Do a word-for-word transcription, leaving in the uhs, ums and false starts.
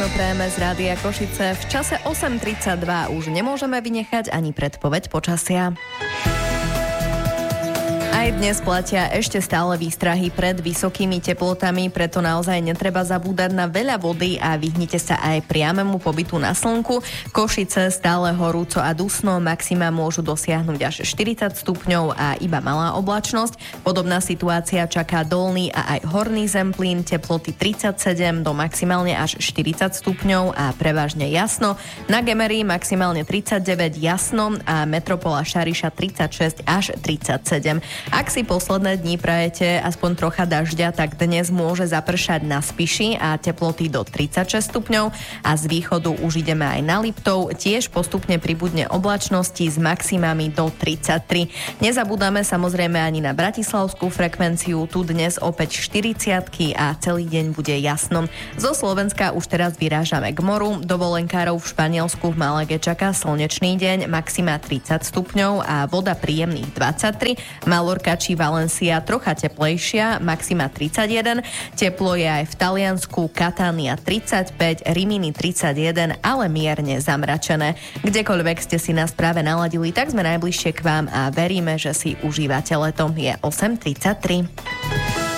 ráno prejeme z Rádia Košice. V čase osem tridsaťdva už nemôžeme vynechať ani predpoveď počasia. Aj dnes platia ešte stále výstrahy pred vysokými teplotami, preto naozaj netreba zabúdať na veľa vody a vyhnite sa aj priamemu pobytu na slnku. Košice stále horúco a dusno, maxima môžu dosiahnuť až štyridsať stupňov a iba malá oblačnosť. Podobná situácia čaká dolný a aj horný zemplín, teploty tridsaťsedem do maximálne až štyridsať stupňov a prevažne jasno. Na Gemery maximálne tridsaťdeväť jasno a metropola Šariša tridsaťšesť až tridsaťsedem. Ak si posledné dni prajete aspoň trocha dažďa, tak dnes môže zapršať na Spiši a teploty do tridsaťšesť stupňov a z východu už ideme aj na Liptov. Tiež postupne pribudne oblačnosti s maximami do tridsaťtri. Nezabúdame samozrejme ani na bratislavskú frekvenciu. Tu dnes opäť štyridsiatky a celý deň bude jasno. Zo Slovenska už teraz vyrážame k moru. Dovolenkárov v Španielsku v Malage čaká slnečný deň, maxima tridsať stupňov a voda príjemných dvadsaťtri. Malorka či Valencia trocha teplejšia, maxima tridsaťjeden. Teplo je aj v Taliansku, Katánia tridsaťpäť, Rimini tridsaťjeden, ale mierne zamračené. Kdekoľvek ste si nás práve naladili, tak sme najbližšie k vám a veríme, že si užívate leto. Je osem tridsaťtri.